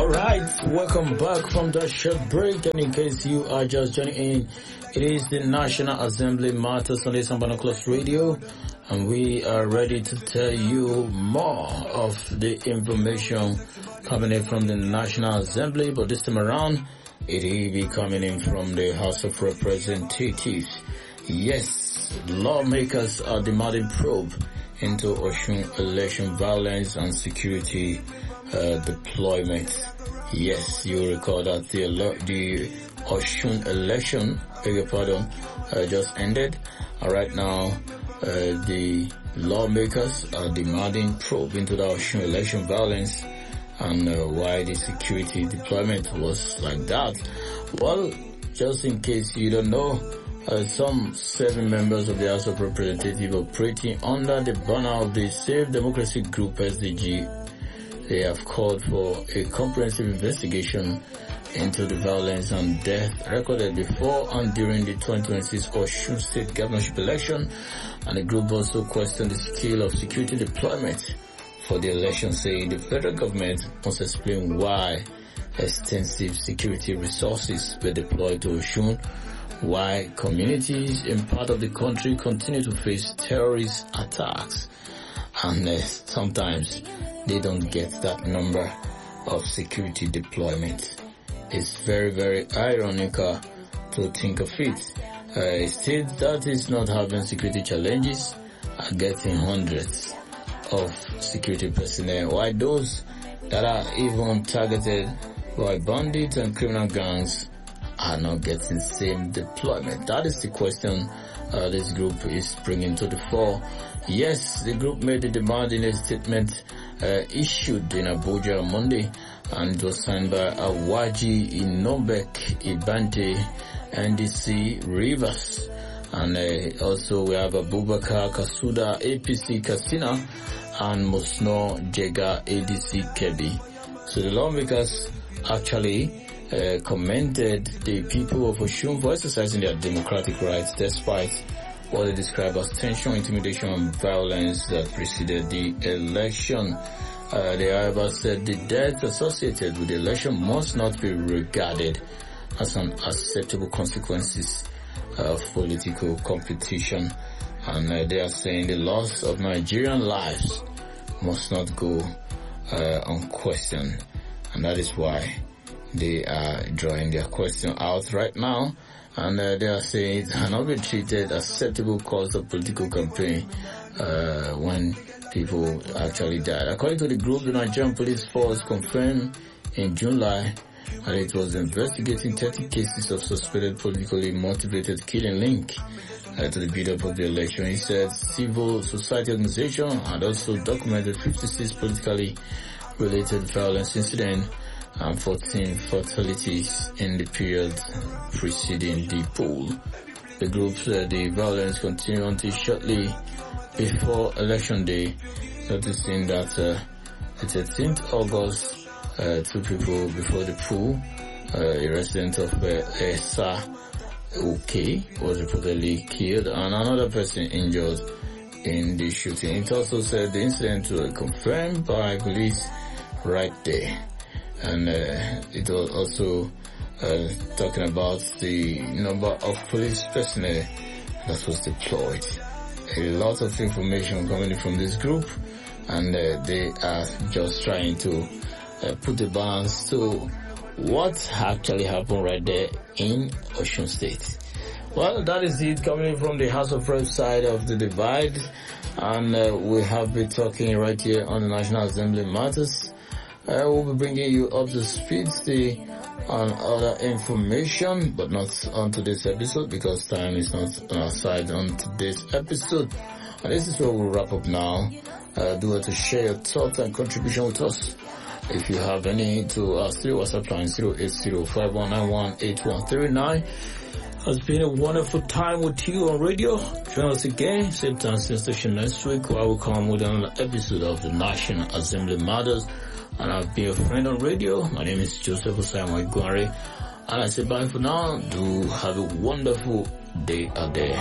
Alright, welcome back from that short break, and in case you are just joining in, it is the National Assembly Matters on the Sambana Close Radio, and we are ready to tell you more of the information coming in from the National Assembly, but this time around, it will be coming in from the House of Representatives. Yes, lawmakers are demanding probe into Osun election violence and security deployment. Yes, you recall that the Osun election, just ended. Right now, the lawmakers are demanding probe into the Osun election violence and why the security deployment was like that. Well, just in case you don't know, some 7 members of the House of Representatives operating under the banner of the Safe Democracy Group SDG, they have called for a comprehensive investigation into the violence and death recorded before and during the 2026 Osun State governorship election, and the group also questioned the scale of security deployment for the election, saying the federal government must explain why extensive security resources were deployed to Osun, why communities in part of the country continue to face terrorist attacks, and sometimes they don't get that number of security deployment. It's very, very ironical to think of it. A state that is not having security challenges are getting hundreds of security personnel, while those that are even targeted by bandits and criminal gangs are not getting same deployment. That is the question this group is bringing to the fore. Yes, the group made the demand in a statement issued in Abuja on Monday, and it was signed by Awaji Inobek Ibante, NDC Rivers, and also we have Abubakar Kasuda, APC Katsina, and Musno Jega, ADC Kebbi. So the lawmakers actually commended the people of Osun for exercising their democratic rights despite what they describe as tension, intimidation, and violence that preceded the election. They, however, said the deaths associated with the election must not be regarded as an acceptable consequences of political competition, and they are saying the loss of Nigerian lives must not go unquestioned, and that is why they are drawing their question out right now, and they are saying it cannot be treated as acceptable cause of political campaign when people actually died. According to the group, the Nigerian Police Force confirmed in July that it was investigating 30 cases of suspected politically motivated killing linked to the build-up of the election. He said civil society organization had also documented 56 politically related violence incidents and 14 fatalities in the period preceding the poll. The group said the violence continued until shortly before Election Day, noticing that the 13th August, 2 people before the poll, a resident of Esa OK was reportedly killed and another person injured in the shooting. It also said the incident was confirmed by police right there. And it was also talking about the number of police personnel that was deployed. A lot of information coming from this group, and they are just trying to put the balance to what actually happened right there in Osun State. Well, that is it coming from the House of Reps side of the divide, and we have been talking right here on the National Assembly Matters. We'll be bringing you up to speed on other information, but not on today's episode because time is not on our side on today's episode. And this is where we'll wrap up now. Do it to share your thoughts and contribution with us. If you have any to us through WhatsApp line 08051918139. It's been a wonderful time with you on radio. Join us again, same time, same station next week, where I will come with another episode of the National Assembly Matters. And I've been a friend on radio. My name is Joseph Osama Iguari. And I say bye for now. Do have a wonderful day out there.